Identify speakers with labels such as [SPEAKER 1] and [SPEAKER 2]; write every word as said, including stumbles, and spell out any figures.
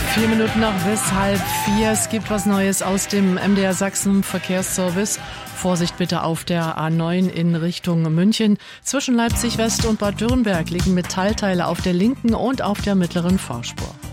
[SPEAKER 1] Vier Minuten nach bis halb vier. Es gibt was Neues aus dem M D R Sachsen Verkehrsservice. Vorsicht bitte auf der A neun in Richtung München. Zwischen Leipzig West und Bad Dürrenberg liegen Metallteile auf der linken und auf der mittleren Fahrspur.